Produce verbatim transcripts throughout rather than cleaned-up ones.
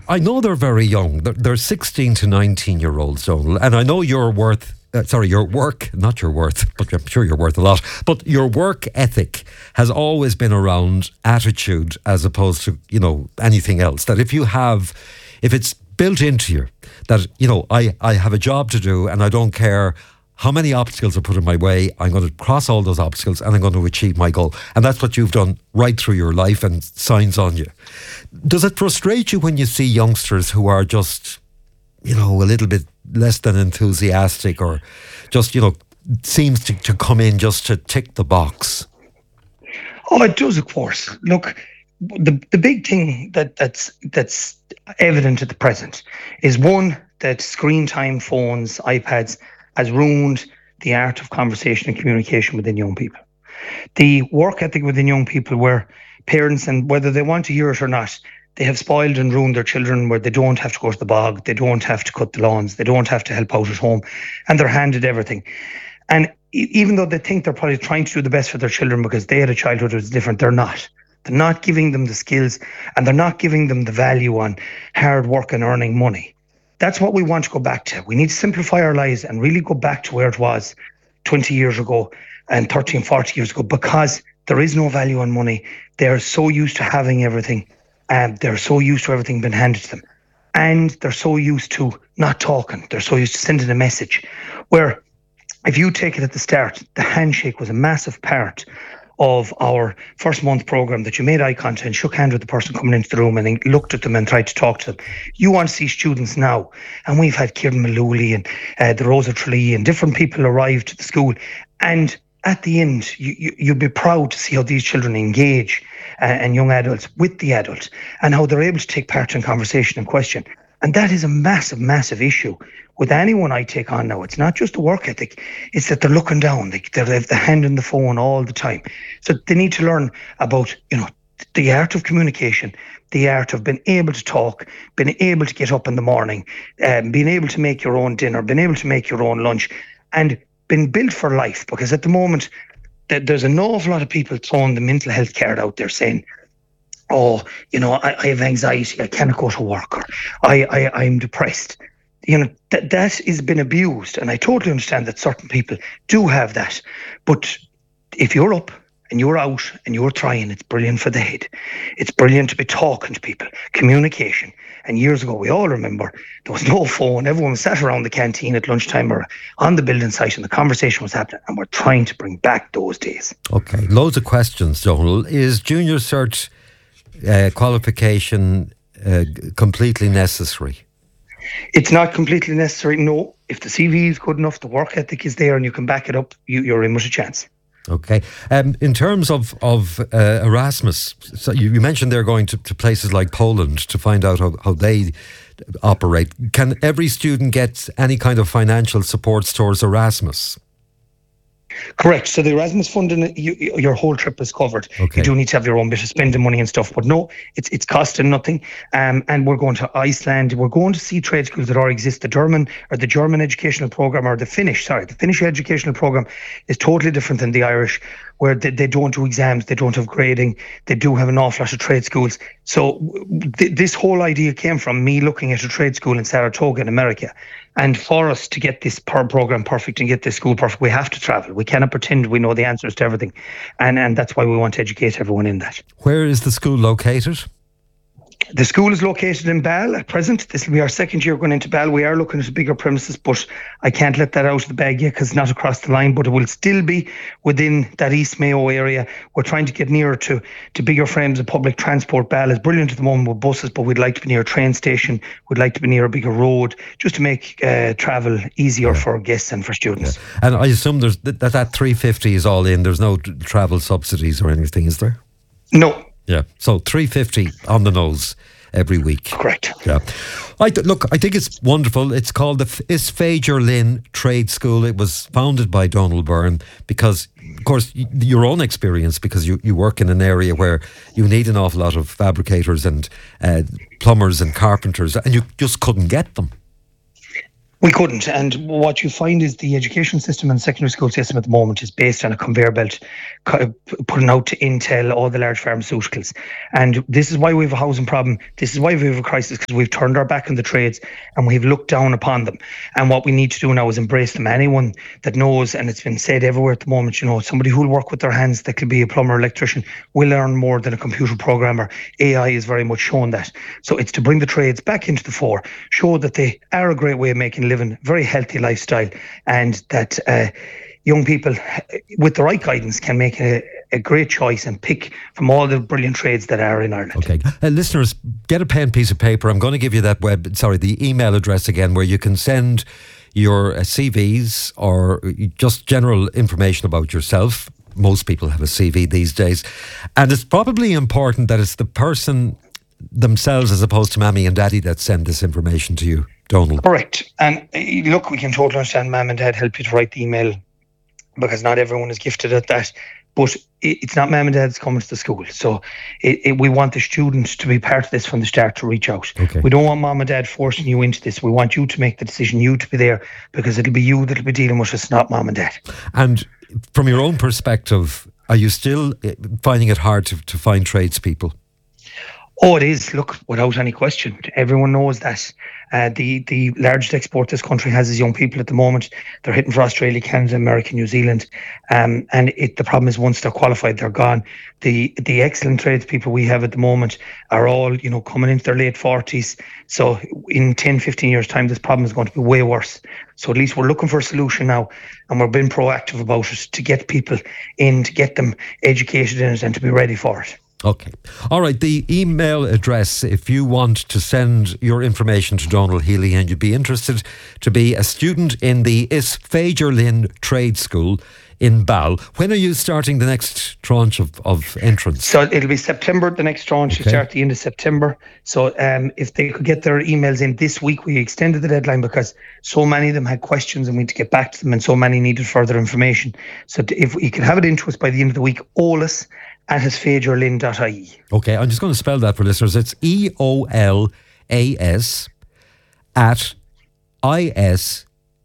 I know they're very young. They're, they're sixteen to nineteen year olds, Donal, and I know you're worth. Uh, sorry, your work, not your worth, but I'm sure you're worth a lot. But your work ethic has always been around attitude as opposed to, you know, anything else. That if you have, if it's built into you that, you know, I, I have a job to do and I don't care how many obstacles are put in my way, I'm going to cross all those obstacles and I'm going to achieve my goal. And that's what you've done right through your life and signs on you. Does it frustrate you when you see youngsters who are just, you know, a little bit less than enthusiastic or just, you know, seems to, to come in just to tick the box? Oh, it does, of course. Look, the the big thing that, that's that's evident at the present is, one, that screen time, phones, iPads has ruined the art of conversation and communication within young people. The work ethic within young people, where parents, and whether they want to hear it or not, they have spoiled and ruined their children, where they don't have to go to the bog, they don't have to cut the lawns, they don't have to help out at home, and they're handed everything. And e- even though they think they're probably trying to do the best for their children because they had a childhood that was different, they're not. They're not giving them the skills, and they're not giving them the value on hard work and earning money. That's what we want to go back to. We need to simplify our lives and really go back to where it was twenty years ago and thirty and forty years ago, because there is no value on money. They're so used to having everything. And they're so used to everything being handed to them. And they're so used to not talking. They're so used to sending a message. Where, if you take it at the start, the handshake was a massive part of our first month program, that you made eye contact and shook hands with the person coming into the room and looked at them and tried to talk to them. You want to see students now. And we've had Kieran Malooly and uh, the Rosa Tralee and different people arrive to the school. And at the end, you, you, you'd be proud to see how these children engage uh, and young adults with the adult, and how they're able to take part in conversation and question. And that is a massive, massive issue with anyone I take on now. It's not just the work ethic, it's that they're looking down. They, they have the hand on the phone all the time. So they need to learn about, you know, the art of communication, the art of being able to talk, being able to get up in the morning, um, being able to make your own dinner, being able to make your own lunch, and been built for life. Because at the moment, th- there's an awful lot of people throwing the mental health card out there saying, oh, you know, I, I have anxiety, I cannot go to work, or I, I, I'm depressed. You know, that that has been abused. And I totally understand that certain people do have that. But if you're up and you're out and you're trying, it's brilliant for the head. It's brilliant to be talking to people, communication. And years ago, we all remember, there was no phone. Everyone sat around the canteen at lunchtime or on the building site, and the conversation was happening. And we're trying to bring back those days. Okay, loads of questions, Donal. Is junior cert uh, qualification uh, completely necessary? It's not completely necessary, no. If the C V is good enough, the work ethic is there, and you can back it up, you, you're in with a chance. Okay. Um, in terms of, of uh, Erasmus, so you, you mentioned they're going to, to places like Poland to find out how, how they operate. Can every student get any kind of financial supports towards Erasmus? Correct. So the Erasmus funding, you, your whole trip is covered. Okay. You do need to have your own bit of spending money and stuff, but no, it's it's costing nothing. Um, and we're going to Iceland. We're going to see trade schools that already exist. The German or the German educational program, or the Finnish, sorry, the Finnish educational program is totally different than the Irish, where they, they don't do exams, they don't have grading, they do have an awful lot of trade schools. So th- this whole idea came from me looking at a trade school in Saratoga in America. And for us to get this per program perfect and get this school perfect, we have to travel. We cannot pretend we know the answers to everything. And and that's why we want to educate everyone in that. Where is the school located? The school is located in Ball at present. This will be our second year going into Ball. We are looking at bigger premises, but I can't let that out of the bag yet because it's not across the line, but it will still be within that East Mayo area. We're trying to get nearer to, to bigger frames of public transport. Ball is brilliant at the moment with buses, but we'd like to be near a train station. We'd like to be near a bigger road just to make uh, travel easier yeah. for guests and for students. Yeah. And I assume there's that, that three hundred fifty is all in. There's no travel subsidies or anything, is there? No. Yeah, so three hundred fifty on the nose every week. Correct. Yeah. I th- look, I think it's wonderful. It's called the Isféidir Linn Trade School. It was founded by Donal Byrne because, of course, y- your own experience, because you, you work in an area where you need an awful lot of fabricators and uh, plumbers and carpenters, and you just couldn't get them. We couldn't. And what you find is the education system and secondary school system at the moment is based on a conveyor belt putting out to Intel, all the large pharmaceuticals. And this is why we have a housing problem. This is why we have a crisis, because we've turned our back on the trades and we've looked down upon them. And what we need to do now is embrace them. Anyone that knows, and it's been said everywhere at the moment, you know, somebody who'll work with their hands, that could be a plumber, electrician, will earn more than a computer programmer. A I is very much shown that. So it's to bring the trades back into the fore, show that they are a great way of making living, very healthy lifestyle, and that uh, young people with the right guidance can make a, a great choice and pick from all the brilliant trades that are in Ireland. Okay, uh, listeners, get a pen, piece of paper. I'm going to give you that web, sorry, the email address again, where you can send your uh, C Vs or just general information about yourself. Most people have a C V these days, and it's probably important that it's the person themselves as opposed to mammy and daddy that send this information to you, Donald. Correct. And uh, look, we can totally understand mum and dad help you to write the email, because not everyone is gifted at that. But it, it's not mum and dad's coming to the school. So it, it, we want the students to be part of this from the start, to reach out. Okay. We don't want mum and dad forcing you into this. We want you to make the decision, you to be there, because it'll be you that'll be dealing with us, not mum and dad. And from your own perspective, are you still finding it hard to, to find tradespeople? Oh, it is. Look, without any question. Everyone knows that uh, the, the largest export this country has is young people at the moment. They're hitting for Australia, Canada, America, New Zealand. Um, and it, the problem is once they're qualified, they're gone. The the excellent tradespeople we have at the moment are all, you know, coming into their late forties. So in ten, fifteen years' time, this problem is going to be way worse. So at least we're looking for a solution now, and we're being proactive about it to get people in, to get them educated in it and to be ready for it. Okay. All right. The email address, if you want to send your information to Donald Healy and you'd be interested to be a student in the Is Féidir Linn Trade School in Bal. When are you starting the next tranche of, of entrance? So it'll be September, the next tranche. Okay. You start the end of September. So um, if they could get their emails in this week, we extended the deadline because so many of them had questions and we had to get back to them, and so many needed further information. So if you could have it into us by the end of the week, Olas at is féidir linn dot I E. Okay, I'm just going to spell that for listeners. It's E O L A S at I S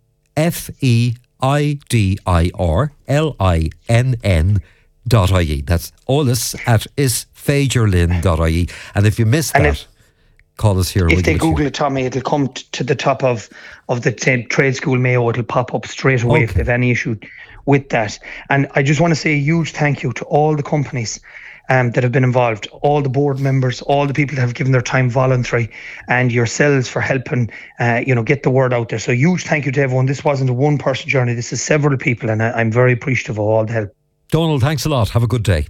F E I D I R L I N N dot I E. That's Olas at is féidir linn dot I E. And if you miss that, if, call us here. If we'll they Google it, Tommy, it'll come t- to the top of, of the t- Trade School Mayo. It'll pop up straight away okay. if they have any issue with that. And I just want to say a huge thank you to all the companies um, that have been involved, all the board members, all the people that have given their time voluntary, and yourselves for helping uh, you know, get the word out there. So huge thank you to everyone. This wasn't a one person journey, this is several people, and I, I'm very appreciative of all the help. Donald, thanks a lot. Have a good day.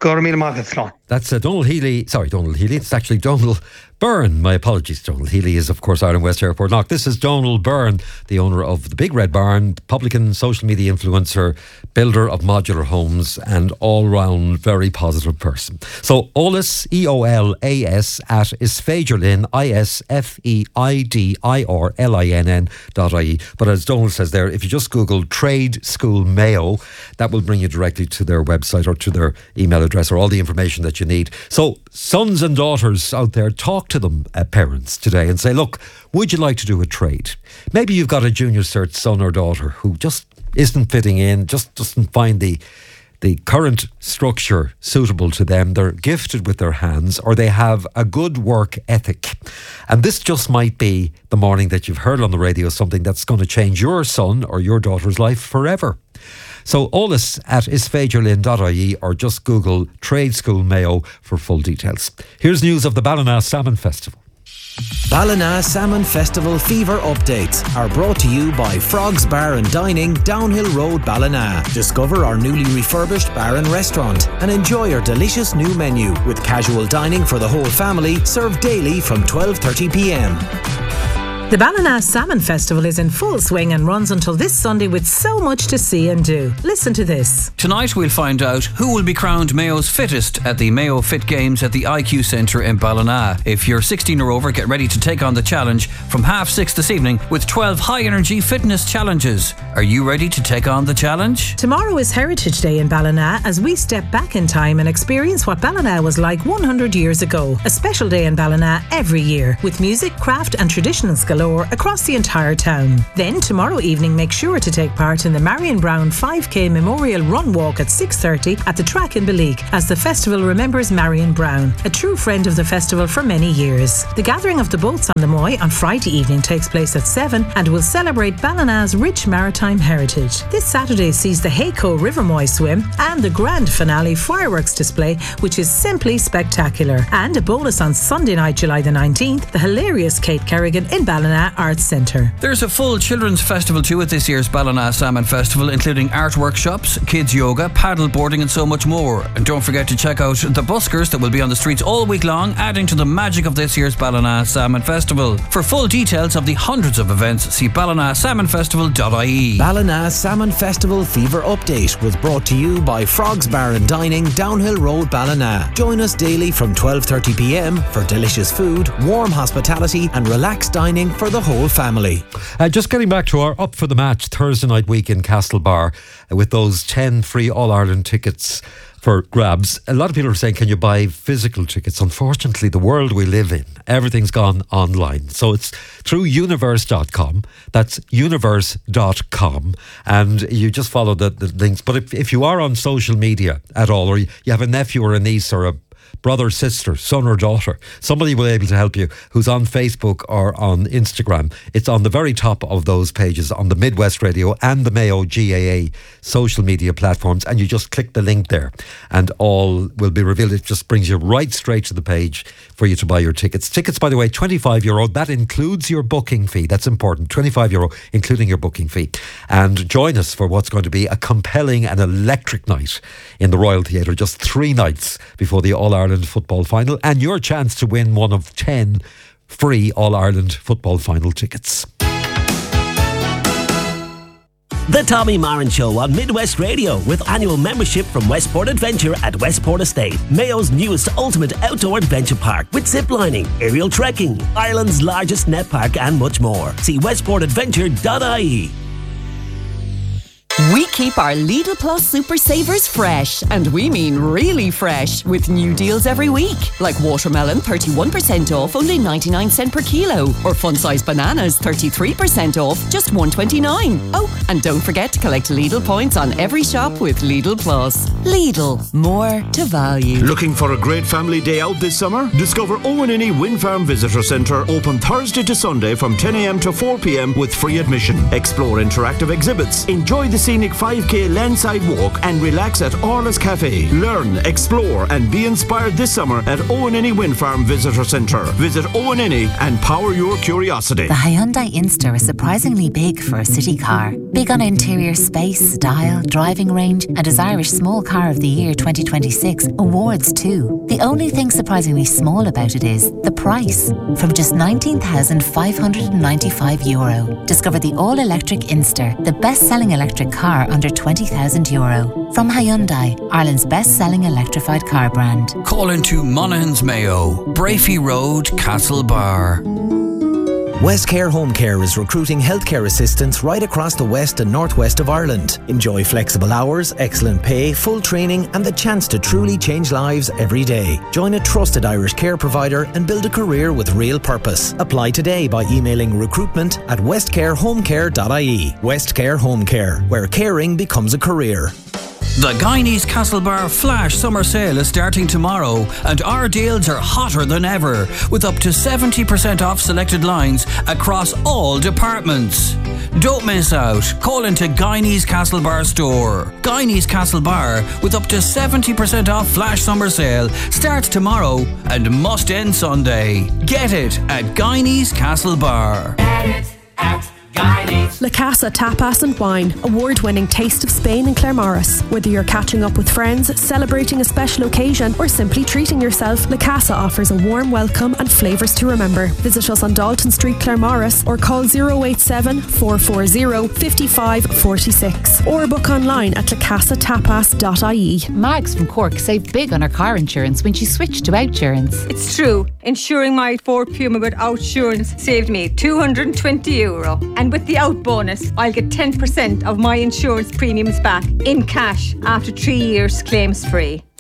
That's uh, Donald Healy. Sorry, Donald Healy. It's actually Donald Byrne. My apologies. Donald Healy is, of course, Ireland West Airport Knock. This is Donald Byrne, the owner of the Big Red Barn, publican, social media influencer, builder of modular homes, and all-round very positive person. So, Olas, E O L A S, at is féidir linn, I S F E I D I R L I N N dot I E. But as Donald says there, if you just Google Trade School Mayo, that will bring you directly to their website or to their email address or all the information that you need. So, sons and daughters out there, talk to them, uh, parents, today, and say, look, would you like to do a trade? Maybe you've got a junior cert son or daughter who just isn't fitting in, just doesn't find the the current structure suitable to them. They're gifted with their hands, or they have a good work ethic. And this just might be the morning that you've heard on the radio something that's going to change your son or your daughter's life forever. So Olas at is féidir linn dot I E, or just Google Trade School Mayo for full details. Here's news of the Ballina Salmon Festival. Ballina Salmon Festival fever updates are brought to you by Frogs Bar and Dining, Downhill Road, Ballina. Discover our newly refurbished bar and restaurant and enjoy our delicious new menu with casual dining for the whole family, served daily from twelve thirty p m. The Ballina Salmon Festival is in full swing and runs until this Sunday with so much to see and do. Listen to this. Tonight we'll find out who will be crowned Mayo's fittest at the Mayo Fit Games at the I Q Centre in Ballina. If you're sixteen or over, get ready to take on the challenge from half six this evening with twelve high-energy fitness challenges. Are you ready to take on the challenge? Tomorrow is Heritage Day in Ballina as we step back in time and experience what Ballina was like one hundred years ago. A special day in Ballina every year with music, craft and traditional skills galore across the entire town. Then tomorrow evening, make sure to take part in the Marion Brown five K Memorial Run Walk at six thirty at the track in Beleg, as the festival remembers Marion Brown, a true friend of the festival for many years. The gathering of the boats on the Moy on Friday evening takes place at seven and will celebrate Ballina's rich maritime heritage. This Saturday sees the Hayco River Moy swim and the grand finale fireworks display, which is simply spectacular. And a bonus on Sunday night, July the nineteenth, the hilarious Kate Kerrigan in Ballina Arts Centre. There's a full children's festival too at this year's Ballina Salmon Festival, including art workshops, kids yoga, paddle boarding and so much more. And don't forget to check out the buskers that will be on the streets all week long, adding to the magic of this year's Ballina Salmon Festival. For full details of the hundreds of events, see ballina salmon festival dot I E. Ballina Salmon Festival Fever Update was brought to you by Frogs Bar and Dining, Downhill Road, Ballina. Join us daily from twelve thirty p m for delicious food, warm hospitality and relaxed dining for the whole family. Uh, just getting back to our Up for the Match Thursday night week in Castlebar uh, with those ten free All-Ireland tickets for grabs. A lot of people are saying, can you buy physical tickets? Unfortunately, the world we live in, everything's gone online. So it's through universe dot com. That's universe dot com. And you just follow the, the links. But if, if you are on social media at all, or you have a nephew or a niece or a brother, sister, son or daughter, somebody will be able to help you who's on Facebook or on Instagram. It's on the very top of those pages on the Midwest Radio and the Mayo G A A social media platforms, and you just click the link there and all will be revealed. It just brings you right straight to the page for you to buy your tickets. Tickets, by the way, twenty-five euro. That includes your booking fee. That's important. twenty-five euro, including your booking fee. And join us for what's going to be a compelling and electric night in the Royal Theatre, just three nights before the All-Ireland football final, and your chance to win one of ten free All-Ireland football final tickets. The Tommy Moran Show on Midwest Radio, with annual membership from Westport Adventure at Westport Estate, Mayo's newest ultimate outdoor adventure park with ziplining, aerial trekking, Ireland's largest net park and much more. See westport adventure dot I E. We keep our Lidl Plus Super Savers fresh, and we mean really fresh, with new deals every week. Like watermelon thirty-one percent off, only ninety-nine cents per kilo. Or fun-sized bananas thirty-three percent off, just one twenty-nine. Oh, and don't forget to collect Lidl points on every shop with Lidl Plus. Lidl, more to value. Looking for a great family day out this summer? Discover Owen Inny Wind Farm Visitor Centre, open Thursday to Sunday from ten a m to four p m with free admission. Explore interactive exhibits, enjoy the scenic five K landside walk and relax at Orla's Cafe. Learn, explore and be inspired this summer at Owen Inny Wind Farm Visitor Centre. Visit Owen Inny and power your curiosity. The Hyundai Inster is surprisingly big for a city car. Big on interior space, style, driving range, and as Irish Small Car of the Year twenty twenty-six awards too. The only thing surprisingly small about it is the price. From just nineteen thousand five hundred ninety-five euro. Discover the all-electric Inster, the best-selling electric car under twenty thousand euro. From Hyundai, Ireland's best-selling electrified car brand. Call into Monaghan's Mayo, Brafey Road, Castlebar. Westcare Home Care is recruiting healthcare assistants right across the west and northwest of Ireland. Enjoy flexible hours, excellent pay, full training and the chance to truly change lives every day. Join a trusted Irish care provider and build a career with real purpose. Apply today by emailing recruitment at westcare home care dot I E. Westcare Home Care, where caring becomes a career. The Guineas Castlebar Flash Summer Sale is starting tomorrow, and our deals are hotter than ever, with up to seventy percent off selected lines across all departments. Don't miss out. Call into Guineas Castlebar store. Guineas Castlebar, with up to seventy percent off Flash Summer Sale, starts tomorrow and must end Sunday. Get it at Guineas Castlebar. Get it at Guineas. La Casa Tapas and Wine, award-winning taste of Spain in Claremorris. Whether you're catching up with friends, celebrating a special occasion, or simply treating yourself, La Casa offers a warm welcome and flavours to remember. Visit us on Dalton Street, Claremorris, or call zero eight seven, four four zero, five five four six, or book online at la casa tapas dot I E. Mags from Cork saved big on her car insurance when she switched to Outsurance. It's true. Insuring my Ford Puma with Outsurance saved me two hundred twenty euro. And with the Out bonus, I'll get ten percent of my insurance premiums back in cash after three years claims free.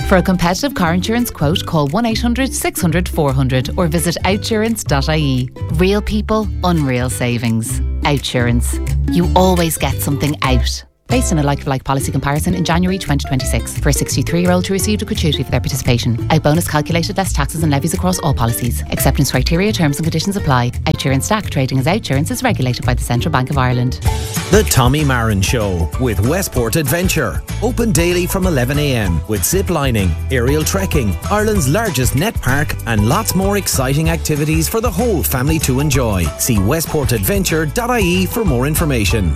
For a competitive car insurance quote, call one eight hundred six hundred four hundred or visit outsurance dot I E. Real people, unreal savings. Outsurance. You always get something out. Based on a like-for-like policy comparison in January twenty twenty-six. For a sixty-three-year-old who received a gratuity for their participation. Out bonus calculated less taxes and levies across all policies. Acceptance criteria, terms and conditions apply. Outsurance Stack trading as Outsurance is regulated by the Central Bank of Ireland. The Tommy Marin Show with Westport Adventure. Open daily from eleven a m with zip lining, aerial trekking, Ireland's largest net park and lots more exciting activities for the whole family to enjoy. See westport adventure dot I E for more information.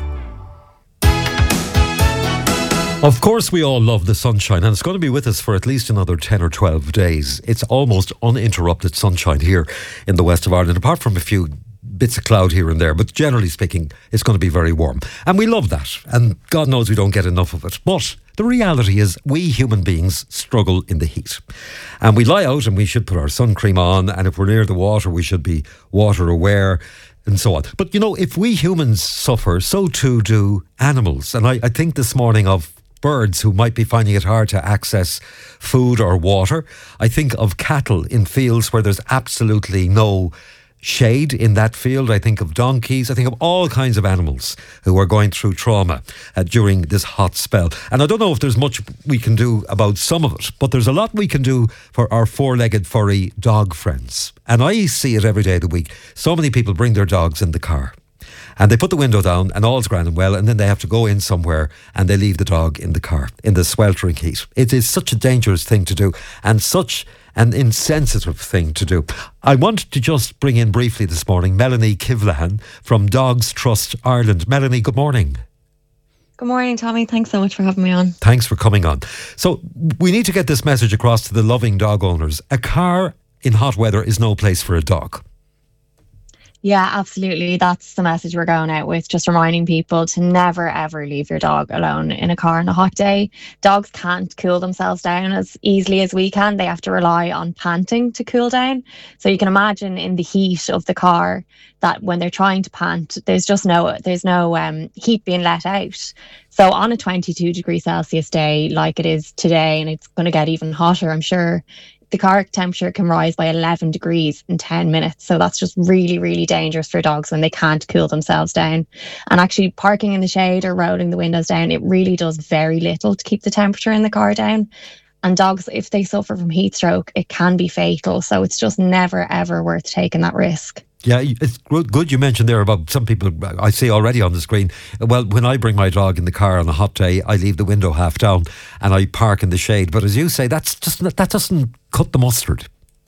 Of course, we all love the sunshine, and it's going to be with us for at least another ten or twelve days. It's almost uninterrupted sunshine here in the west of Ireland, apart from a few bits of cloud here and there. But generally speaking, it's going to be very warm. And we love that. And God knows we don't get enough of it. But the reality is we human beings struggle in the heat. And we lie out and we should put our sun cream on. And if we're near the water, we should be water aware. And so on. But, you know, if we humans suffer, so too do animals. And I, I think this morning of birds who might be finding it hard to access food or water. I think of cattle in fields where there's absolutely no shade in that field. I think of donkeys. I think of all kinds of animals who are going through trauma uh, during this hot spell. And I don't know if there's much we can do about some of it, but there's a lot we can do for our four-legged furry dog friends. And I see it every day of the week. So many people bring their dogs in the car. And they put the window down and all's grand and well, and then they have to go in somewhere and they leave the dog in the car in the sweltering heat. It is such a dangerous thing to do and such an insensitive thing to do. I want to just bring in briefly this morning Melanie Kivlahan from Dogs Trust Ireland. Melanie, good morning. Good morning, Tommy. Thanks so much for having me on. Thanks for coming on. So we need to get this message across to the loving dog owners. A car in hot weather is no place for a dog. Yeah, absolutely. That's the message we're going out with. Just reminding people to never, ever leave your dog alone in a car on a hot day. Dogs can't cool themselves down as easily as we can. They have to rely on panting to cool down. So you can imagine in the heat of the car that when they're trying to pant, there's just no, there's no um, heat being let out. So on a twenty-two degree Celsius day like it is today, and it's going to get even hotter, I'm sure, the car temperature can rise by eleven degrees in ten minutes. So that's just really, really dangerous for dogs when they can't cool themselves down. And actually parking in the shade or rolling the windows down, it really does very little to keep the temperature in the car down. And dogs, if they suffer from heat stroke, it can be fatal. So it's just never, ever worth taking that risk. Yeah, it's good you mentioned there about some people I see already on the screen. Well, when I bring my dog in the car on a hot day, I leave the window half down and I park in the shade. But as you say, that's just that doesn't cut the mustard.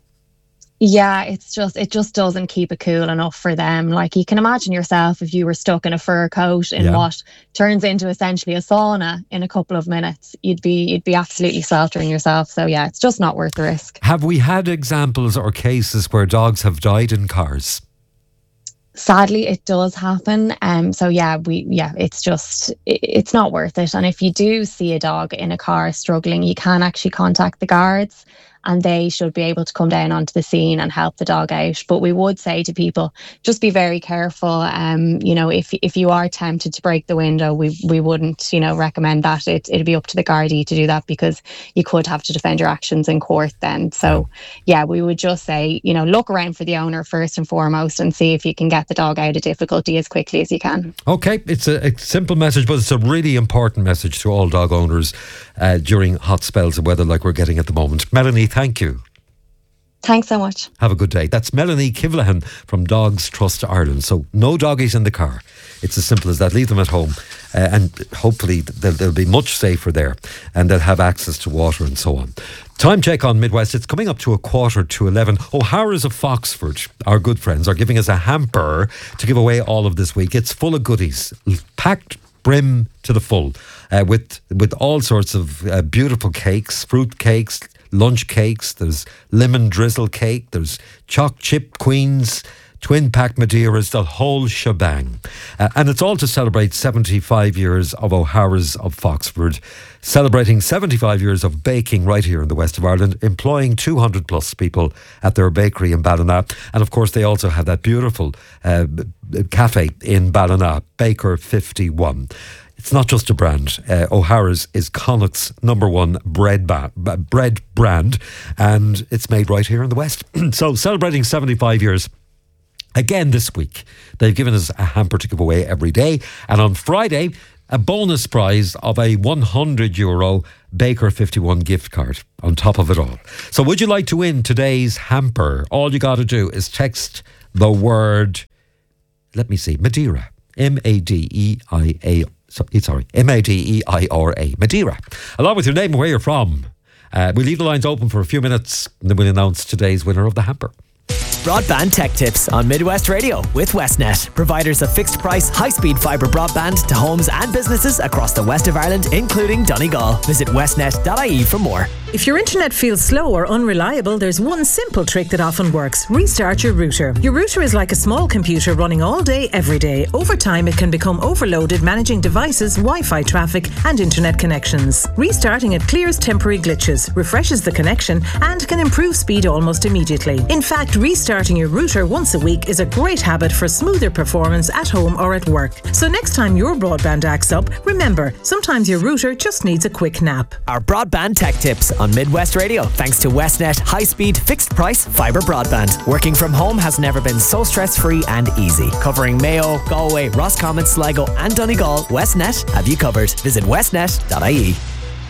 Yeah, it's just it just doesn't keep it cool enough for them. Like you can imagine yourself if you were stuck in a fur coat in yeah. what turns into essentially a sauna in a couple of minutes, you'd be you'd be absolutely sweltering yourself. So yeah, it's just not worth the risk. Have we had examples or cases where dogs have died in cars? Sadly, it does happen. Um, so yeah, we yeah, it's just it, it's not worth it. And if you do see a dog in a car struggling, you can actually contact the guards, and they should be able to come down onto the scene and help the dog out. But we would say to people, just be very careful. Um, you know, if if you are tempted to break the window, we we wouldn't, you know, recommend that. It it'd be up to the Gardaí to do that because you could have to defend your actions in court then. So yeah, we would just say, you know, look around for the owner first and foremost and see if you can get the dog out of difficulty as quickly as you can. Okay, it's a, a simple message, but it's a really important message to all dog owners uh, during hot spells of weather like we're getting at the moment. Melanie, thank you. Thanks so much. Have a good day. That's Melanie Kivlahan from Dogs Trust Ireland. So no doggies in the car. It's as simple as that. Leave them at home uh, and hopefully they'll, they'll be much safer there and they'll have access to water and so on. Time check on Midwest. It's coming up to a quarter to eleven. O'Hara's of Foxford, our good friends, are giving us a hamper to give away all of this week. It's full of goodies, packed brim to the full, uh, with with all sorts of uh, beautiful cakes, fruit cakes, lunch cakes. There's lemon drizzle cake. There's choc chip queens, twin pack Madeiras, the whole shebang. Uh, and it's all to celebrate seventy-five years of O'Hara's of Foxford, celebrating seventy-five years of baking right here in the west of Ireland, employing two hundred plus people at their bakery in Ballina. And of course, they also have that beautiful uh, cafe in Ballina, Baker fifty-one. It's not just a brand. Uh, O'Hara's is Connacht's number one bread, ba- bread brand, and it's made right here in the West. So celebrating seventy-five years. Again this week, they've given us a hamper to give away every day. And on Friday, a bonus prize of a one hundred euro Baker fifty-one gift card on top of it all. So would you like to win today's hamper? All you got to do is text the word, let me see, Madeira. M A D E I A, sorry, M A D E I R A, Madeira. Along with your name and where you're from. Uh, we'll leave the lines open for a few minutes and then we'll announce today's winner of the hamper. Broadband Tech Tips on Midwest Radio with Westnet, providers of fixed price, high speed fibre broadband to homes and businesses across the west of Ireland, including Donegal. Visit westnet dot I E for more. If your internet feels slow or unreliable, there's one simple trick that often works. Restart your router. Your router is like a small computer running all day, every day. Over time, it can become overloaded managing devices, Wi-Fi traffic and internet connections. Restarting it clears temporary glitches, refreshes the connection and can improve speed almost immediately. In fact, restarting your router once a week is a great habit for smoother performance at home or at work. So next time your broadband acts up, remember, sometimes your router just needs a quick nap. Our Broadband Tech Tips on Midwest Radio, thanks to Westnet high-speed, fixed-price fibre broadband. Working from home has never been so stress-free and easy. Covering Mayo, Galway, Roscommon, Sligo and Donegal, Westnet have you covered. Visit westnet dot I E.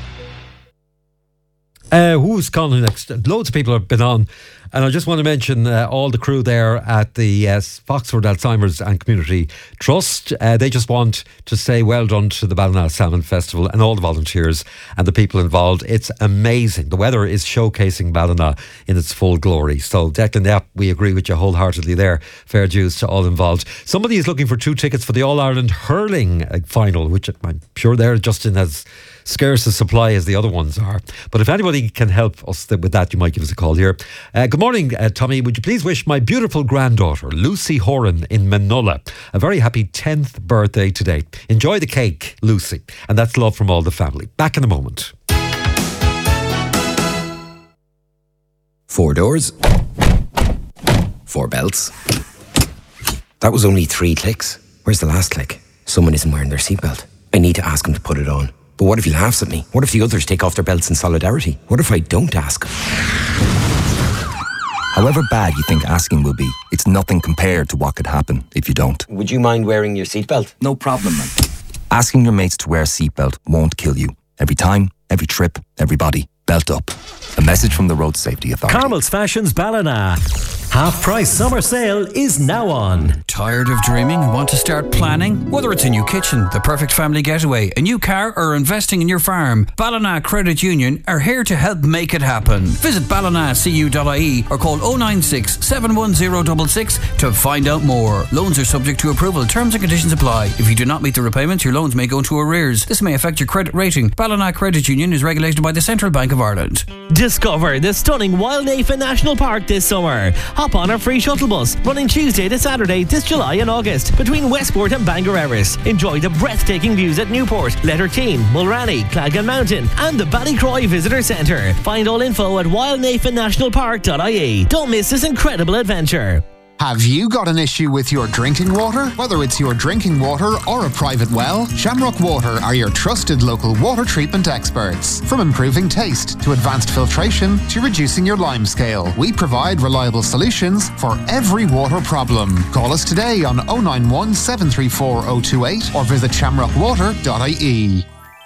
Uh, who's calling next? Loads of people have been on, and I just want to mention uh, all the crew there at the uh, Foxford Alzheimer's and Community Trust. Uh, they just want to say well done to the Ballina Salmon Festival and all the volunteers and the people involved. It's amazing. The weather is showcasing Ballina in its full glory. So Declan, yeah, we agree with you wholeheartedly there. Fair dues to all involved. Somebody is looking for two tickets for the All-Ireland Hurling Final, which I'm sure they're just in as scarce a supply as the other ones are. But if anybody can help us with that, you might give us a call here. Uh, good morning, uh, Tommy. Would you please wish my beautiful granddaughter, Lucy Horan in Manola, a very happy tenth birthday today. Enjoy the cake, Lucy. And that's love from all the family. Back in a moment. Four doors. Four belts. That was only three clicks. Where's the last click? Someone isn't wearing their seatbelt. I need to ask him to put it on. But what if he laughs at me? What if the others take off their belts in solidarity? What if I don't ask him? However bad you think asking will be, it's nothing compared to what could happen if you don't. Would you mind wearing your seatbelt? No problem, man. Asking your mates to wear a seatbelt won't kill you. Every time, every trip, everybody, belt up. A message from the Road Safety Authority. Carmel's Fashions Ballina. Half price summer sale is now on. Tired of dreaming and want to start planning? Whether it's a new kitchen, the perfect family getaway, a new car or investing in your farm, Ballina Credit Union are here to help make it happen. Visit ballina c u dot I E or call oh nine six, seven one zero six six to find out more. Loans are subject to approval. Terms and conditions apply. If you do not meet the repayments, your loans may go into arrears. This may affect your credit rating. Ballina Credit Union is regulated by the Central Bank of Ireland. Discover the stunning Wildnafa National Park this summer. Hop on our free shuttle bus running Tuesday to Saturday this July and August between Westport and Bangor Erris. Enjoy the breathtaking views at Newport, Letterteen, Mulranny, Clagan Mountain and the Ballycroy Visitor Centre. Find all info at wildnafa national park dot I E. Don't miss this incredible adventure. Have you got an issue with your drinking water? Whether it's your drinking water or a private well, Shamrock Water are your trusted local water treatment experts. From improving taste to advanced filtration to reducing your lime scale, we provide reliable solutions for every water problem. Call us today on oh nine one, seven three four, oh two eight or visit shamrock water dot I E.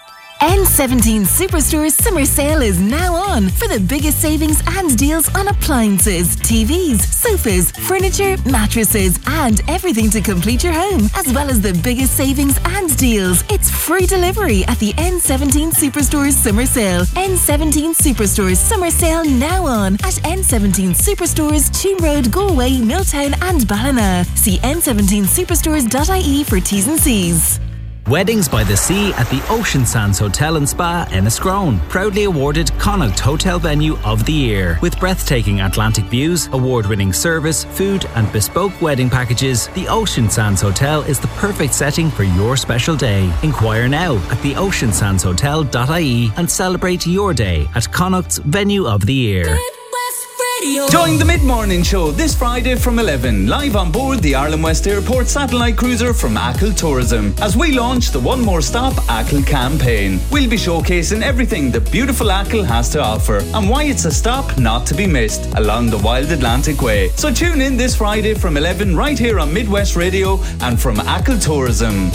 N seventeen Superstore's summer sale is now on for the biggest savings and deals on appliances, T Vs, sofas, furniture, mattresses, and everything to complete your home, as well as the biggest savings and deals. It's free delivery at the N seventeen Superstore's summer sale. N seventeen Superstore's summer sale now on at N seventeen Superstores, Tuam Road, Galway, Milltown, and Ballina. See n seventeen superstores dot I E for T's and C's. Weddings by the Sea at the Ocean Sands Hotel and Spa, Enniscrone. Proudly awarded Connacht Hotel Venue of the Year. With breathtaking Atlantic views, award-winning service, food and bespoke wedding packages, the Ocean Sands Hotel is the perfect setting for your special day. Inquire now at the ocean sands hotel dot I E and celebrate your day at Connacht's Venue of the Year. Join the mid-morning show this Friday from eleven, live on board the Ireland West Airport satellite cruiser from Achill Tourism, as we launch the One More Stop Achill campaign. We'll be showcasing everything the beautiful Achill has to offer and why it's a stop not to be missed along the Wild Atlantic Way. So tune in this Friday from eleven right here on Midwest Radio and from Achill Tourism.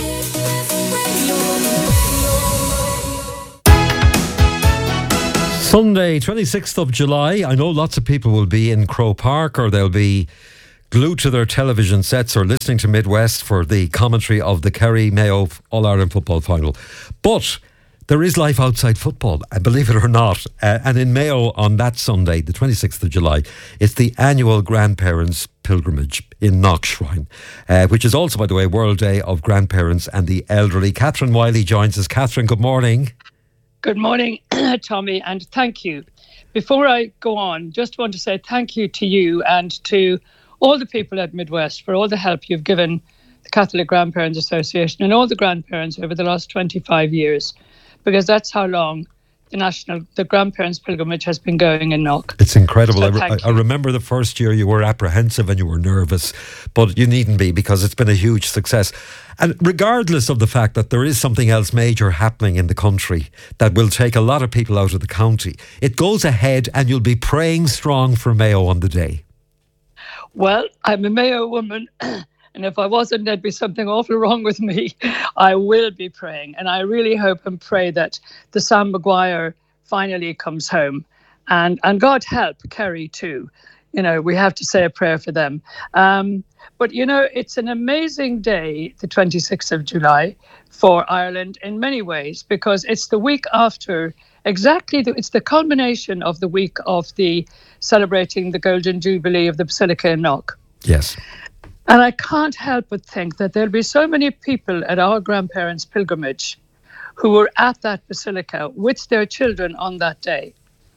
Sunday, twenty-sixth of July. I know lots of people will be in Croke Park, or they'll be glued to their television sets or listening to Midwest for the commentary of the Kerry Mayo All-Ireland football final. But there is life outside football, believe it or not. Uh, and in Mayo on that Sunday, the twenty-sixth of July, it's the annual Grandparents' Pilgrimage in Knock Shrine, uh, which is also, by the way, World Day of Grandparents and the Elderly. Catherine Wiley joins us. Catherine, good morning. Good morning, Tommy, and thank you. Before I go on, just want to say thank you to you and to all the people at Midwest for all the help you've given the Catholic Grandparents Association and all the grandparents over the last twenty-five years, because that's how long the national, the Grandparents' Pilgrimage has been going in Knock. It's incredible. So I, I remember the first year you were apprehensive and you were nervous, but you needn't be, because it's been a huge success. And regardless of the fact that there is something else major happening in the country that will take a lot of people out of the county, it goes ahead and you'll be praying strong for Mayo on the day. Well, I'm a Mayo woman, and if I wasn't, there'd be something awful wrong with me. I will be praying, and I really hope and pray that the Sam Maguire finally comes home. And, and God help Kerry too. You know, we have to say a prayer for them. Um, but, you know, it's an amazing day, the twenty-sixth of July, for Ireland in many ways, because it's the week after, exactly, the, it's the culmination of the week of the celebrating the Golden Jubilee of the Basilica in Knock. Yes. And I can't help but think that there'll be so many people at our grandparents' pilgrimage who were at that basilica with their children on that day.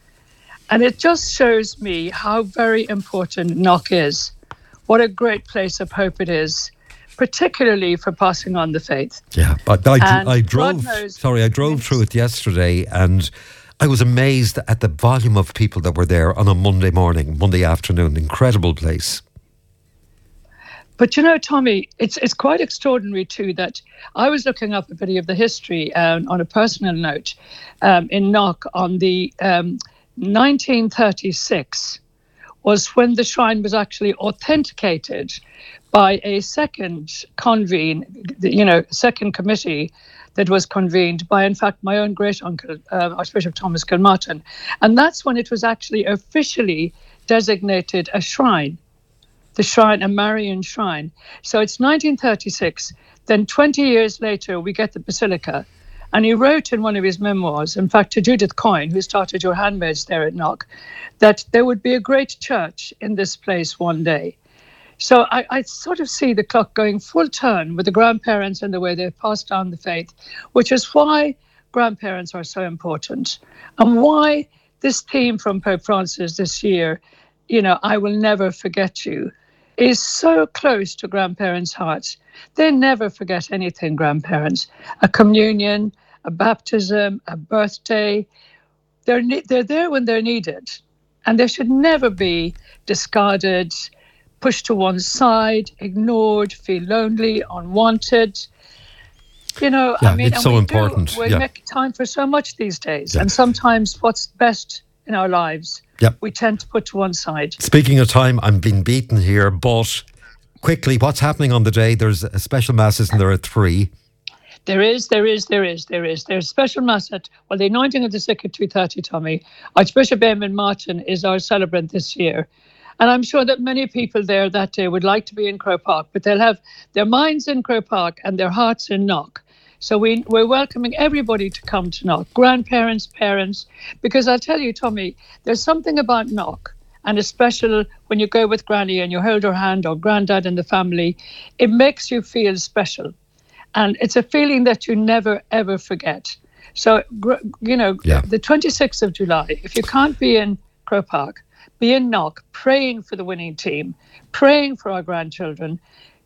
And it just shows me how very important Knock is. What a great place of hope it is, particularly for passing on the faith. Yeah, but I, And I God drove, knows- sorry, I drove through it yesterday and I was amazed at the volume of people that were there on a Monday morning, Monday afternoon. Incredible place. But you know, Tommy, it's it's quite extraordinary too that I was looking up a bit of the history um, on a personal note um, in Knock on the um, nineteen thirty-six was when the shrine was actually authenticated by a second convene, you know, second committee that was convened by, in fact, my own great uncle, uh, Archbishop Thomas Kilmartin, and that's when it was actually officially designated a shrine. The shrine, a Marian shrine. So it's nineteen thirty-six. Then twenty years later, we get the basilica. And he wrote in one of his memoirs, in fact, to Judith Coyne, who started Your Handmaids there at Knock, that there would be a great church in this place one day. So I, I sort of see the clock going full turn with the grandparents and the way they've passed down the faith, which is why grandparents are so important and why this theme from Pope Francis this year, you know, I will never forget you, is so close to grandparents' hearts. They never forget anything, grandparents. A communion, a baptism, a birthday. They're, ne- they're there when they're needed. And they should never be discarded, pushed to one side, ignored, feel lonely, unwanted. You know, Yeah, I mean, it's and so we important, Do, we yeah. make time for so much these days. Yeah. And sometimes what's best in our lives, Yep. we tend to put to one side. Speaking of time, I'm being beaten here, but quickly, what's happening on the day? There's a special mass, isn't there, at three? There is, there is, there is, there is. There's special mass at, well, the anointing of the sick at two thirty, Tommy. Archbishop Eamon Martin is our celebrant this year. And I'm sure that many people there that day would like to be in Croke Park, but they'll have their minds in Croke Park and their hearts in Knock. So we, we're welcoming everybody to come to Knock, grandparents, parents, because I'll tell you, Tommy, there's something about Knock, and especially when you go with Granny and you hold her hand, or Granddad and the family, it makes you feel special. And it's a feeling that you never, ever forget. So, gr- you know, Yeah. the twenty-sixth of July, if you can't be in Croke Park, be in Knock, praying for the winning team, praying for our grandchildren.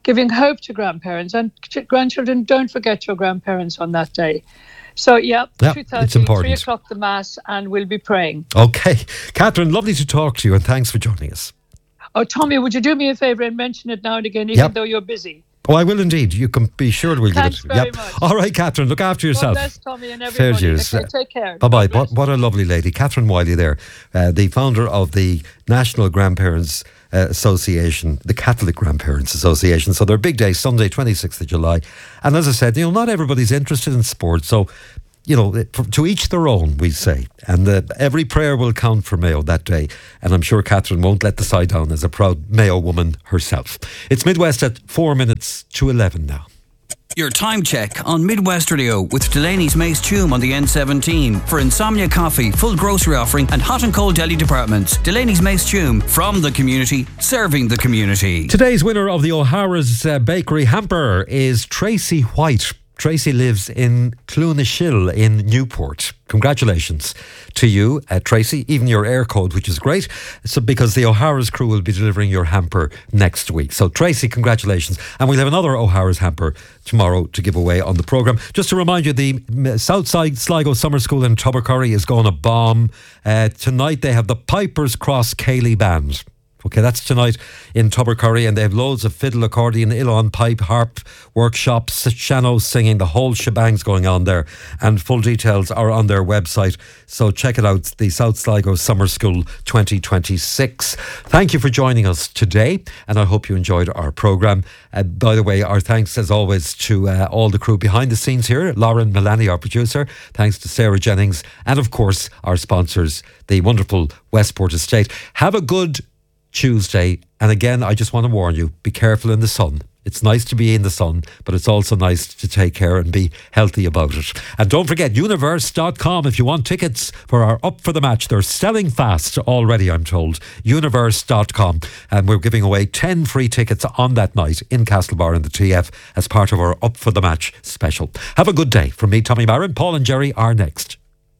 giving hope to grandparents. And ch- grandchildren, don't forget your grandparents on that day. So, yeah, Yep, two thirty, it's important. three o'clock the Mass, and we'll be praying. Okay. Catherine, lovely to talk to you, and thanks for joining us. Oh, Tommy, would you do me a favour and mention it now and again, even Yep. though you're busy? Oh, I will indeed. You can be sure we'll Thanks give it. very much. All right, Catherine, look after yourself. God bless Tommy and Fair everybody. dues. Okay, take care. Bye-bye. What, what a lovely lady. Catherine Wiley there, uh, the founder of the National Grandparents uh, Association, the Catholic Grandparents Association. So their big day, Sunday, twenty-sixth of July. And as I said, you know, not everybody's interested in sport. So, you know, to each their own, we say. And uh, every prayer will count for Mayo that day. And I'm sure Catherine won't let the side down as a proud Mayo woman herself. It's Midwest at four minutes to eleven now. Your time check on Midwest Radio with Delaney's Mace Tume on the N seventeen. For insomnia coffee, full grocery offering and hot and cold deli departments. Delaney's Mace Tume, from the community, serving the community. Today's winner of the O'Hara's uh, Bakery Hamper is Tracy White. Tracy lives in Clonashill in Newport. Congratulations to you, uh, Tracy. Even your air code, which is great. So because the O'Hara's crew will be delivering your hamper next week. So Tracy, congratulations. And we'll have another O'Hara's hamper tomorrow to give away on the programme. Just to remind you, the Southside Sligo Summer School in Tubbercurry is going to bomb. Uh, tonight they have the Pipers Cross Cayley Band. Okay, that's tonight in Tubbercurry, and they have loads of fiddle, accordion, uilleann, pipe, harp workshops, Shano singing, the whole shebang's going on there. And full details are on their website. So check it out, the South Sligo Summer School twenty twenty-six. Thank you for joining us today, and I hope you enjoyed our programme. Uh, by the way, our thanks as always to uh, all the crew behind the scenes here. Lauren Milani, our producer. Thanks to Sarah Jennings, and of course our sponsors, the wonderful Westport Estate. Have a good Tuesday, and again I just want to warn you, be careful in the sun. It's nice to be in the sun, but it's also nice to take care and be healthy about it. And don't forget universe dot com if you want tickets for our Up for the Match. They're selling fast already, I'm told. universe dot com, and we're giving away ten free tickets on that night in Castlebar in the T F as part of our Up for the Match special. Have a good day. From me, Tommy Marin. Paul and Jerry are next.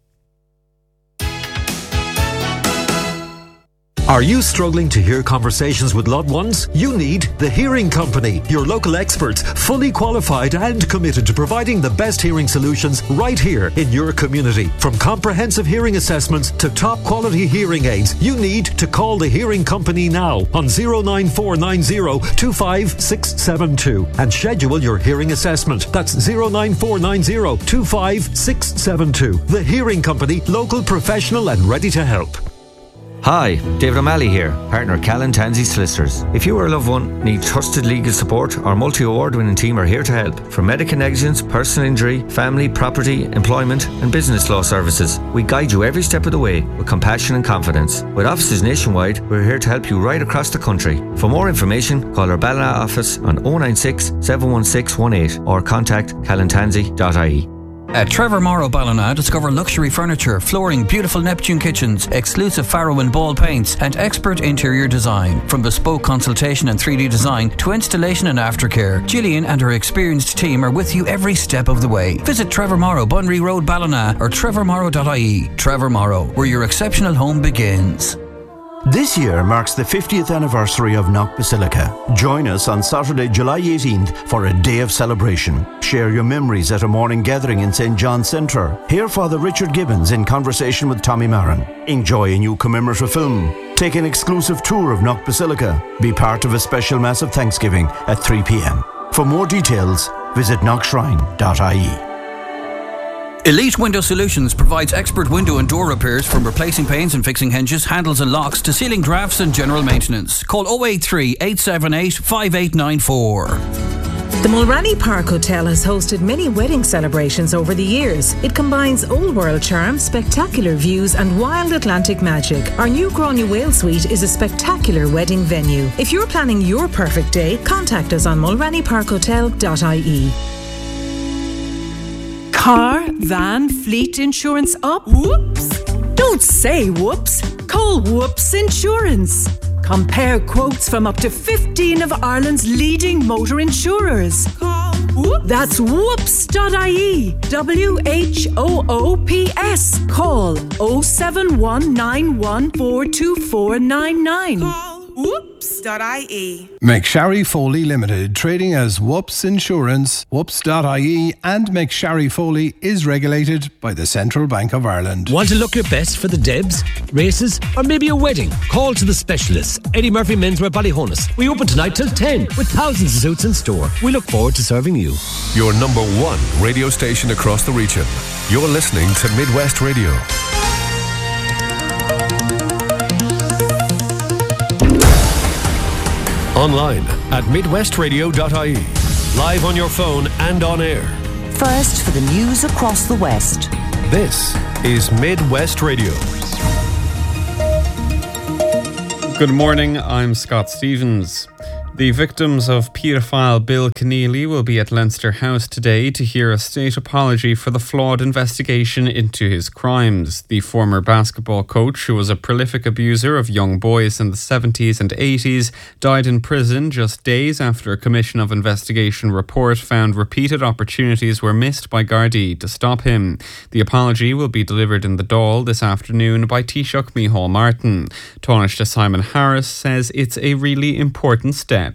Are you struggling to hear conversations with loved ones? You need The Hearing Company, your local experts, fully qualified and committed to providing the best hearing solutions right here in your community. From comprehensive hearing assessments to top quality hearing aids, you need to call The Hearing Company now on zero nine four nine zero two five six seven two and schedule your hearing assessment. That's zero nine four nine zero two five six seven two. The Hearing Company, local, professional and ready to help. Hi, David O'Malley here, partner Callan Tansey Solicitors. If you or a loved one need trusted legal support, our multi-award winning team are here to help. From medical negligence, personal injury, family, property, employment and business law services, we guide you every step of the way with compassion and confidence. With offices nationwide, we're here to help you right across the country. For more information, call our Ballina office on oh nine six, seven one six one eight or contact callan tansey dot I E. At Trevor Morrow Ballina, discover luxury furniture, flooring, beautiful Neptune kitchens, exclusive Farrow and Ball paints, and expert interior design. From bespoke consultation and three D design to installation and aftercare, Gillian and her experienced team are with you every step of the way. Visit Trevor Morrow, Bunry Road, Ballina, or trevor morrow dot I E. Trevor Morrow, where your exceptional home begins. This year marks the fiftieth anniversary of Knock Basilica. Join us on Saturday, July eighteenth for a day of celebration. Share your memories at a morning gathering in Saint John's Centre. Hear Father Richard Gibbons in conversation with Tommy Marin. Enjoy a new commemorative film. Take an exclusive tour of Knock Basilica. Be part of a special Mass of Thanksgiving at three p.m. For more details, visit knock shrine dot I E. Elite Window Solutions provides expert window and door repairs, from replacing panes and fixing hinges, handles and locks to ceiling drafts and general maintenance. Call oh eight three, eight seven eight, five eight nine four. The Mulranny Park Hotel has hosted many wedding celebrations over the years. It combines old world charm, spectacular views and wild Atlantic magic. Our new Grania Whale Suite is a spectacular wedding venue. If you're planning your perfect day, contact us on mulranny park hotel dot I E. Car, van, fleet insurance up? Whoops! Don't say whoops. Call Whoops Insurance. Compare quotes from up to fifteen of Ireland's leading motor insurers. Call Whoops. That's whoops dot I E. W H O O P S. Call oh seven one nine one four two four nine nine. Call whoops dot I E. McSharry Foley Limited, trading as Whoops Insurance, whoops dot I E, and McSharry Foley is regulated by the Central Bank of Ireland. Want to look your best for the Debs, races, or maybe a wedding? Call to the specialists. Eddie Murphy Menswear Ballyhonus. We open tonight till ten with thousands of suits in store. We look forward to serving you. Your number one radio station across the region. You're listening to Midwest Radio. Online at midwest radio dot I E. Live on your phone and on air. First for the news across the West. This is Midwest Radio. Good morning, I'm Scott Stevens. The victims of paedophile Bill Keneally will be at Leinster House today to hear a state apology for the flawed investigation into his crimes. The former basketball coach, who was a prolific abuser of young boys in the seventies and eighties, died in prison just days after a Commission of Investigation report found repeated opportunities were missed by Gardaí to stop him. The apology will be delivered in the Dáil this afternoon by Taoiseach Micheál Martin. Taoiseach Simon Harris says it's a really important step.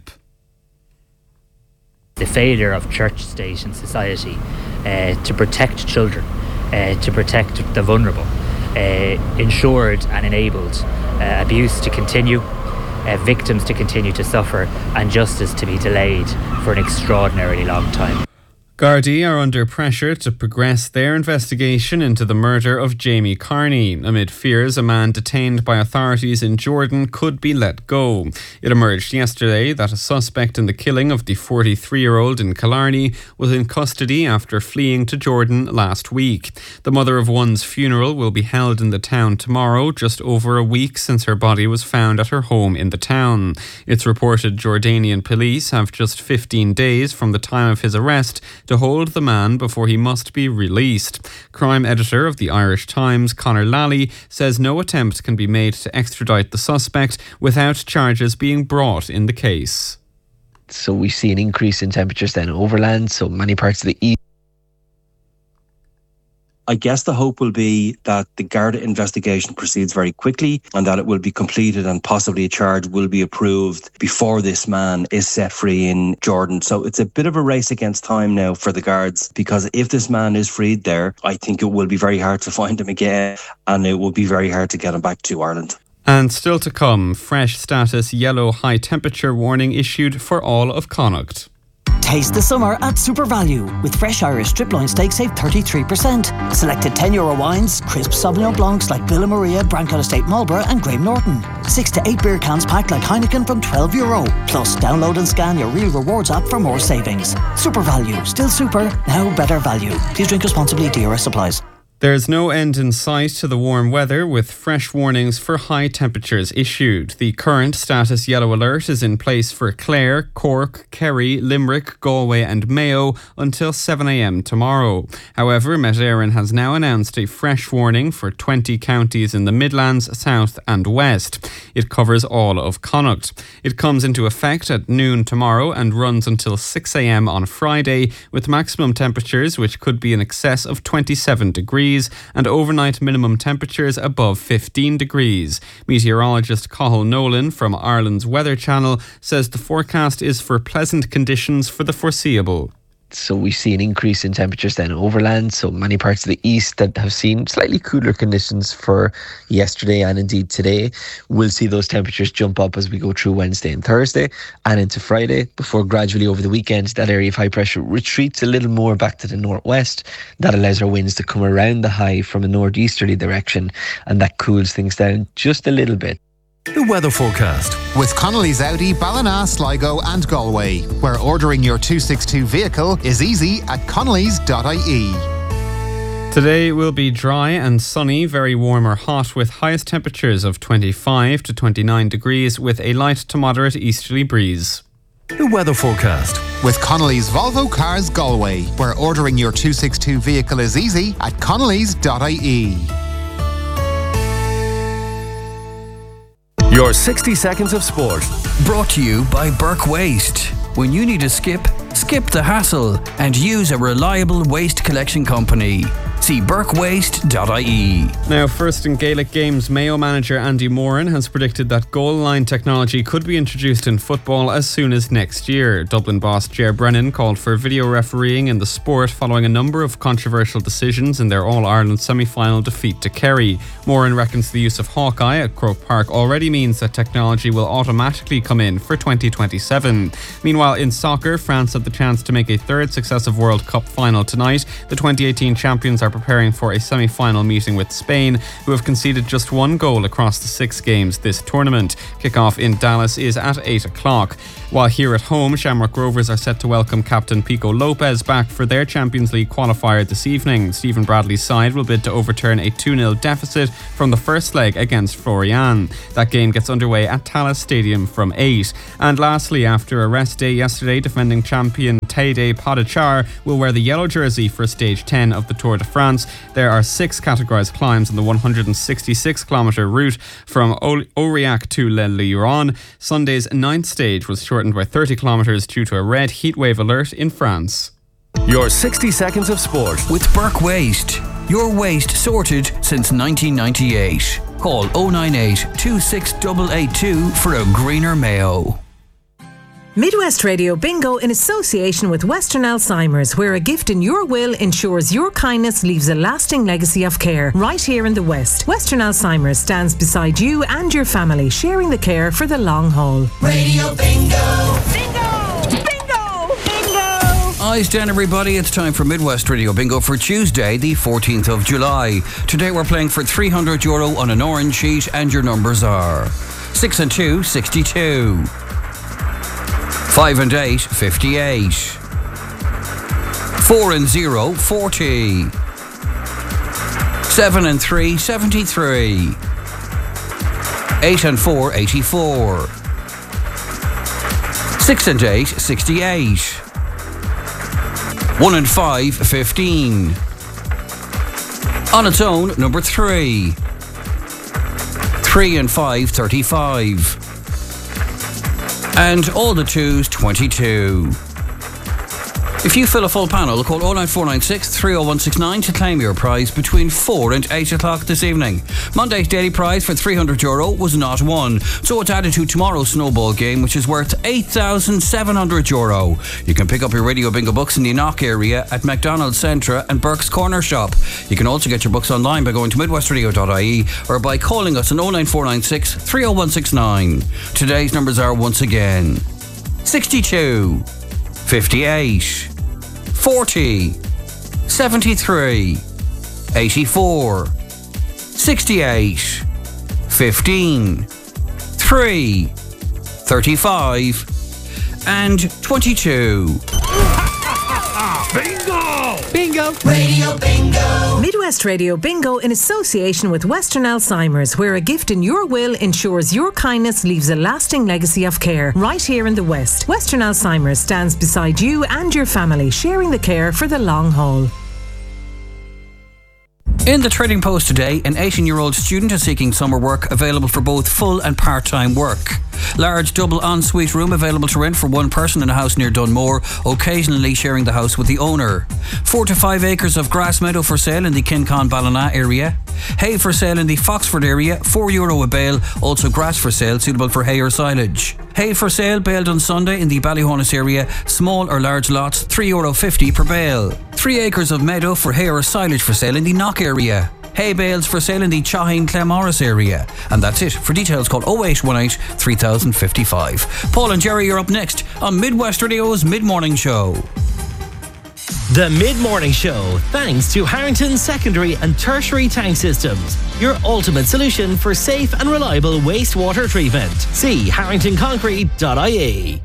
The failure of church, state and society uh, to protect children, uh, to protect the vulnerable, uh, ensured and enabled uh, abuse to continue, uh, victims to continue to suffer, and justice to be delayed for an extraordinarily long time. Gardaí are under pressure to progress their investigation into the murder of Jamie Carney, amid fears a man detained by authorities in Jordan could be let go. It emerged yesterday that a suspect in the killing of the forty-three-year-old in Killarney was in custody after fleeing to Jordan last week. The mother of one's funeral will be held in the town tomorrow, just over a week since her body was found at her home in the town. It's reported Jordanian police have just fifteen days from the time of his arrest to hold the man before he must be released. Crime editor of the Irish Times, Conor Lally, says no attempt can be made to extradite the suspect without charges being brought in the case. So we see an increase in temperatures then overland, so many parts of the east. I guess the hope will be that the Garda investigation proceeds very quickly and that it will be completed and possibly a charge will be approved before this man is set free in Jordan. So it's a bit of a race against time now for the guards, because if this man is freed there, I think it will be very hard to find him again and it will be very hard to get him back to Ireland. And still to come, fresh status yellow high temperature warning issued for all of Connacht. Taste the summer at Super Value. With fresh Irish strip loin steak, save thirty-three percent. Selected ten euro wines, crisp Sauvignon Blancs like Villa Maria, Brancaire Estate Marlborough and Graham Norton. six to eight beer cans packed like Heineken from twelve euro. Plus, download and scan your Real Rewards app for more savings. Super Value. Still super, now better value. Please drink responsibly. D R S applies. There's no end in sight to the warm weather, with fresh warnings for high temperatures issued. The current status yellow alert is in place for Clare, Cork, Kerry, Limerick, Galway and Mayo until seven a.m. tomorrow. However, Met Éireann has now announced a fresh warning for twenty counties in the Midlands, South and West. It covers all of Connacht. It comes into effect at noon tomorrow and runs until six a.m. on Friday, with maximum temperatures which could be in excess of twenty-seven degrees and overnight minimum temperatures above fifteen degrees. Meteorologist Cathal Nolan from Ireland's Weather Channel says the forecast is for pleasant conditions for the foreseeable. So we see an increase in temperatures then overland, so many parts of the east that have seen slightly cooler conditions for yesterday and indeed today. We'll see those temperatures jump up as we go through Wednesday and Thursday and into Friday, before gradually over the weekend that area of high pressure retreats a little more back to the northwest. That allows our winds to come around the high from a northeasterly direction, and that cools things down just a little bit. The weather forecast with Connolly's Audi, Ballina, Sligo and Galway, where ordering your two sixty-two vehicle is easy at connellys dot I E. Today will be dry and sunny, very warm or hot, with highest temperatures of twenty-five to twenty-nine degrees with a light to moderate easterly breeze. The weather forecast with Connolly's Volvo Cars Galway, where ordering your two sixty-two vehicle is easy at connellys dot I E. Your sixty seconds of sport. Brought to you by Burke Waste. When you need a skip, skip the hassle and use a reliable waste collection company. See burke waste dot I E. Now, first in Gaelic games, Mayo manager Andy Moran has predicted that goal line technology could be introduced in football as soon as next year. Dublin boss Ger Brennan called for video refereeing in the sport following a number of controversial decisions in their All-Ireland semi-final defeat to Kerry. Moran reckons the use of Hawkeye at Croke Park already means that technology will automatically come in for twenty twenty-seven. Meanwhile, in soccer, France had the chance to make a third successive World Cup final tonight. The twenty eighteen champions are preparing for a semi-final meeting with Spain, who have conceded just one goal across the six games this tournament. Kickoff in Dallas is at eight o'clock. While here at home, Shamrock Rovers are set to welcome captain Pico Lopez back for their Champions League qualifier this evening. Stephen Bradley's side will bid to overturn a two nil deficit from the first leg against Florian. That game gets underway at Tallaght Stadium from eight. And lastly, after a rest day yesterday, defending champion Tadej Pogačar will wear the yellow jersey for stage ten of the Tour de France. There are six categorised climbs on the one hundred sixty-six kilometre route from Aurillac to Le Liron. Sunday's ninth stage was shortened by thirty kilometres due to a red heatwave alert in France. Your sixty seconds of sport with Burke Waste. Your waste sorted since nineteen ninety-eight. Call oh nine eight, two six eight eight two for a greener Mayo. Midwest Radio Bingo in association with Western Alzheimer's, where a gift in your will ensures your kindness leaves a lasting legacy of care right here in the West. Western Alzheimer's stands beside you and your family, sharing the care for the long haul. Radio Bingo! Bingo! Bingo! Bingo! Eyes down, everybody. It's time for Midwest Radio Bingo for Tuesday, the fourteenth of July. Today we're playing for three hundred euro on an orange sheet, and your numbers are six and two, sixty-two. Five and eight, fifty-eight. Four and zero, forty. Seven and three, seventy-three. Eight and four, eighty-four. Six and eight, sixty-eight. One and five, fifteen. On its own, number three. Three and five, thirty-five. And all the twos, twenty-two. If you fill a full panel, call oh nine four nine six, three oh one six nine to claim your prize between four and eight o'clock this evening. Monday's daily prize for three hundred euro was not won, so it's added to tomorrow's snowball game, which is worth eight thousand seven hundred euro. You can pick up your Radio Bingo books in the Knock area at McDonald's Centra and Burke's Corner Shop. You can also get your books online by going to midwest radio dot I E or by calling us on oh nine four nine six, three oh one six nine. Today's numbers are once again sixty-two, fifty-eight, forty, seventy-three, eighty-four, sixty-eight, fifteen, three, thirty-five, and twenty-two. Bingo! Bingo! Radio Bingo! Midwest Radio Bingo in association with Western Alzheimer's, where a gift in your will ensures your kindness leaves a lasting legacy of care right here in the West. Western Alzheimer's stands beside you and your family, sharing the care for the long haul. In the Trading Post today, an eighteen-year-old student is seeking summer work available for both full and part-time work. Large double ensuite room available to rent for one person in a house near Dunmore, occasionally sharing the house with the owner. Four to five acres of grass meadow for sale in the Kincon Ballina area. Hay for sale in the Foxford area, four euro a bale. Also grass for sale, suitable for hay or silage. Hay for sale, baled on Sunday in the Ballyhonus area. Small or large lots, three euro fifty per bale. Three acres of meadow for hay or silage for sale in the Knock area. Hay bales for sale in the Chahine Clemorris area. And that's it. For details, call oh eight one eight, three thousand fifty-five. Paul and Jerry are up next on Midwest Radio's Mid-Morning Show. The Mid-Morning Show, thanks to Harrington Secondary and Tertiary Tank Systems, your ultimate solution for safe and reliable wastewater treatment. See harrington concrete dot I E.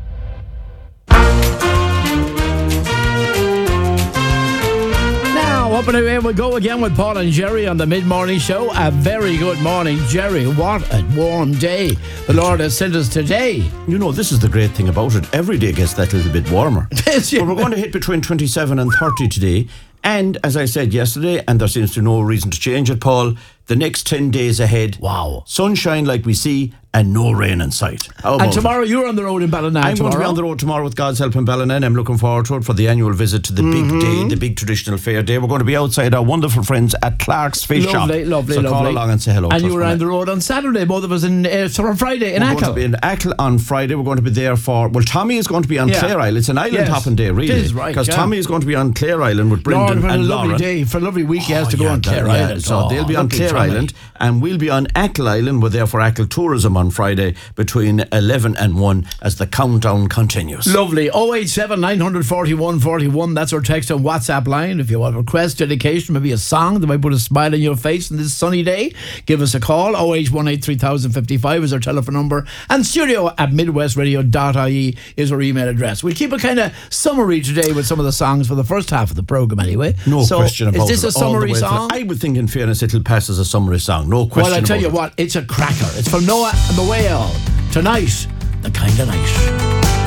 Up and away we go again with Paul and Jerry on the Mid-Morning Show. A very good morning, Jerry. What a warm day the Lord has sent us today. You know, this is the great thing about it. Every day gets that little bit warmer. Yes, yeah. But we're going to hit between twenty-seven and thirty today. And as I said yesterday, and there seems to be no reason to change it, Paul, the next ten days ahead. Wow. Sunshine like we see and no rain in sight. How about And tomorrow it? you're on the road in Ballina. I'm tomorrow. going to be on the road tomorrow with God's help in Ballina, and I'm looking forward to it for the annual visit to the Mm-hmm. big day, the big traditional fair day. We're going to be outside our wonderful friends at Clark's Fish Lovely, Shop. lovely, so lovely. call along and say hello. And to you us were when on I- the road on Saturday, both of us, in, uh, sorry, on Friday in We're going Achill. to be in Achill on Friday. We're going to be there for, well, Tommy is going to be on Yeah. Clare Isle. It's an island Yes. hopping day, really. It is, right, Because yeah. Tommy is going to be on Clare Island with Brendan Lord, what a and lovely Lauren. day. For a lovely week he has to go yeah, on that- Clare yeah, Island. So Oh, they'll be on lovely Clare Tommy. Island, and we'll be on Achill Island. We're there for Achill Tourism on Friday between eleven and one as the countdown continues. Lovely. oh eight seven, nine four one, four one. That's our text and WhatsApp line. If you want a request, dedication, maybe a song that might put a smile on your face on this sunny day, give us a call. oh eight one eight, three thousand fifty-five is our telephone number. And studio at midwest radio dot I E is our email address. We'll keep a kind of summary today with some of the songs for the first half of the programme anyway. No so question about it. Is this a all the summary way through. song? I would think, in fairness, it'll pass as a summary song. No question Well, I tell about you it. what, it's a cracker. It's from Noah and the Whale. Tonight, the kind of night.